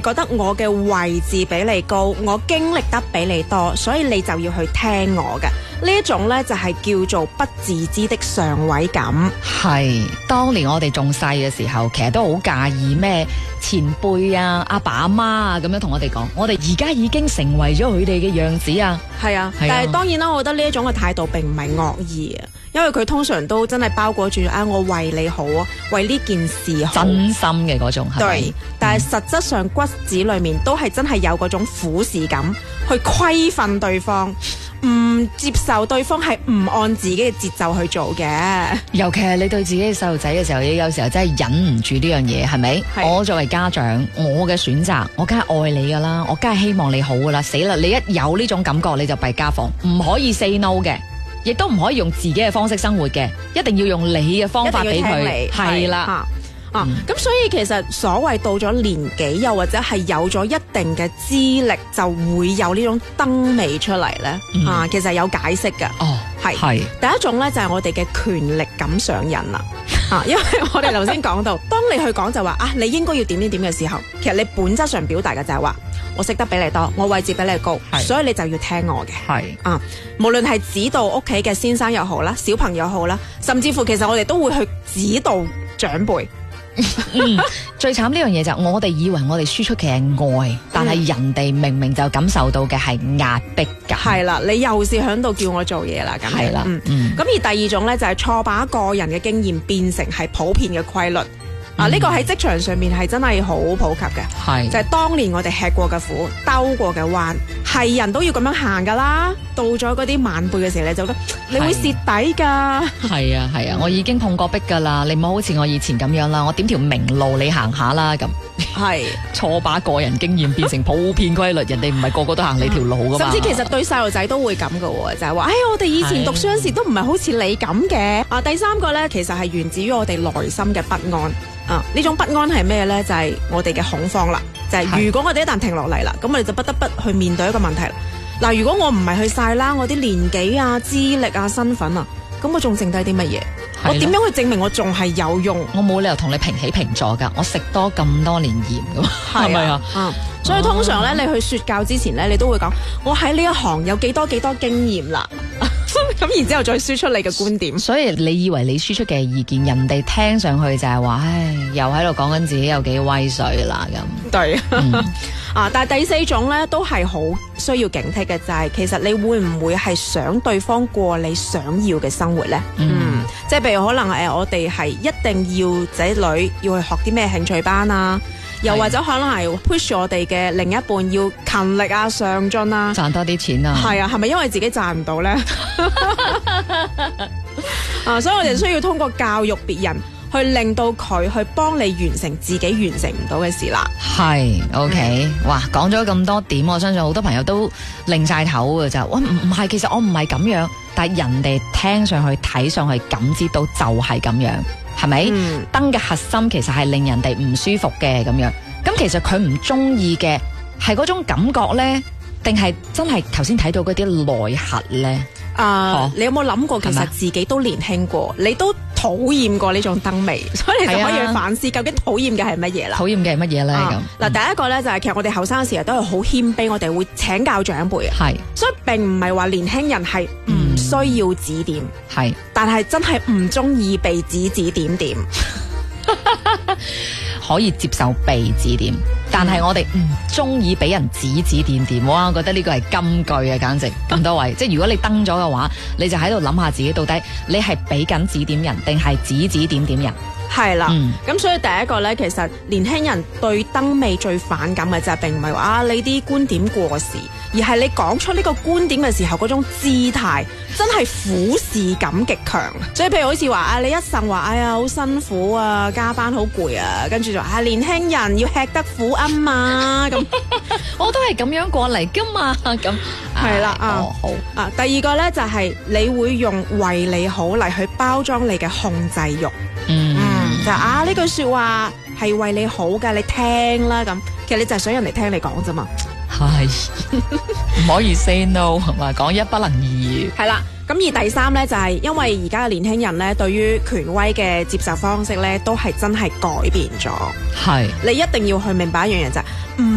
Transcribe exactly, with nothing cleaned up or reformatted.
覺得我嘅位置比你高，我經歷得比你多，所以你就要去聽我嘅。呢一種呢，就係叫做不自知的上位感。 係當年我哋仲細嘅時候，其實都好介意咩前輩啊、阿爸阿媽啊咁樣同我哋講，我哋而家已經成為咗佢哋嘅樣子啊。 係啊， 係啊， 但係當然啦，我覺得呢一種嘅態度並唔係惡意啊，因為佢通常都真係包裹住啊，我為你好啊，為呢件事好， 真心嘅嗰種係咪？ 對，但係實質上骨子裏面都係真係有嗰種俯視感，去規訓對方，唔接受對方係唔按自己嘅節奏去做嘅。 尤其係你對自己嘅細路仔嘅時候，你有時候真係忍唔住呢樣嘢，係咪？我作為家長，我嘅選擇，我梗係愛你噶啦，我梗係希望你好噶啦。死啦！你一有呢種感覺，你就弊家伙，唔可以 say no 嘅，亦都唔可以用自己嘅方式生活嘅，一定要用你嘅方法俾佢。係啦。 啊，咁、嗯、所以其實所謂到咗年紀，又或者係有咗一定嘅資歷，就會有呢種燈味出嚟咧。嗯、啊，其實有解釋㗎。哦，係係第一種咧，就係、是、我哋嘅權力感上癮啦。啊，因為我哋頭先講到，當你去講就話啊，你應該要點點點嘅時候，其實你本質上表達嘅就係話，我識得比你多，我位置比你高，所以你就要聽我嘅。係啊，無論係指導屋企嘅先生又好啦，小朋友好啦，甚至乎其實我哋都會去指導長輩。 嗯，最慘呢樣嘢就係我哋以為我哋輸出嘅係愛，但係人哋明明就感受到嘅係壓迫感。係啦， 你又是響度叫我做嘢啦，咁係啦。嗯嗯。咁而第二種咧就係錯把個人嘅經驗變成係普遍嘅規律。啊！呢、這個喺職場上面係真係好普及嘅，係就係、是、當年我哋吃過嘅苦、兜過嘅彎，係人都要咁樣行噶啦。到咗嗰啲晚輩嘅時候，你就覺得你會蝕底噶。係啊係啊，我已經碰過壁噶啦，你唔好好似我以前咁樣啦，我點條明路你行下啦咁。係錯把個人經驗變成普遍規律，人哋唔係個個都行你條路噶嘛。 甚至其實對細路仔都會咁噶喎，就係、是、話，哎，我哋以前讀書嗰時都唔係好似你咁嘅。啊，第三個咧，其實係源自於我哋內心嘅不安。啊！呢種不安係咩呢？就係、是、我哋嘅恐慌啦。就係、是、如果我哋一旦停落嚟啦，咁我哋就不得不去面對一個問題啦。嗱，如果我唔係去晒啦，我啲年紀啊、資歷啊、身份啊，咁我仲剩低啲乜嘢？我點樣去證明我仲係有用？ 我冇理由同你平起平坐噶，我食多咁多年鹽噶嘛，係咪啊？ 嗯，所以通常咧，你去說教之前咧，你都會講我喺呢一行有幾多幾多經驗啦。咁然之後再輸出你嘅觀點， 所以你以為你輸出嘅意見，人哋聽上去就係話，唉，又喺度講緊自己有幾威水啦咁。 對，嗯、啊，但係第四種咧都係好需要警惕嘅，就係、是、其實你會唔會係想對方過你想要嘅生活咧？嗯，嗯，即係譬如可能誒、呃，我哋係一定要仔女要去學啲咩興趣班啊？又或者可能係 push 我哋嘅另一半要勤力啊、上進啊， 賺多啲錢啊。 係啊，係咪因為自己賺唔到咧？啊，所以我哋需要通過教育別人，去令到佢去幫你完成自己完成唔到嘅事啦。 係 OK，嗯、哇，講咗咁多點，我相信好多朋友都擰晒頭嘅就，我唔唔係，其實我唔係咁樣，但係人哋聽上去、睇上去、感知到就係咁樣。係咪？燈嘅、嗯、核心其實係令人哋唔舒服嘅咁樣。咁其實佢唔中意嘅係嗰種感覺咧，定係真係頭先睇到嗰啲內核咧？啊、呃，哦、你有冇諗過其實自己都年輕過，你都討厭過呢種燈味，所以你就可以去反思究竟討厭嘅係乜嘢啦？討厭嘅係乜嘢咧？咁嗱、嗯，第一個咧就係、是、其實我哋後生嘅時候都係好謙卑，我哋會請教長輩啊。係，所以並唔係話年輕人係唔需要指點，係、嗯，但係真係唔中意被指指點點。可以接受被指點，但係我哋唔中意俾人指指點點。哇，我覺得呢個係金句啊，簡直咁多位。即係如果你登咗嘅話，你就喺度諗下自己到底你係俾緊指點人，定係指指點點人？係啦，咁、嗯、所以第一個咧，其實年輕人對燈味最反感嘅就係並唔係話啊你啲觀點過時，而係你講出呢個觀點嘅時候嗰種姿態，真係俯視感極強。所以譬如好似話啊，你一陣話哎呀好辛苦啊，加班好攰啊，跟住就啊年輕人要吃得苦啊嘛，咁我都係咁樣過嚟噶嘛，咁係啦啊，哦、好啊。第二個咧就係、是、你會用為你好嚟去包裝你嘅控制欲。嗯。嗯就啊呢句說話係為你好㗎，你聽啦咁。其實你就係想人哋聽你講啫嘛。係唔可以 say no 係嘛，講一不能二。係啦，咁而第三咧就係、是、因為而家嘅年輕人咧，對於權威嘅接受方式咧，都係真係改變咗。係，你一定要去明白一樣嘢就係、是。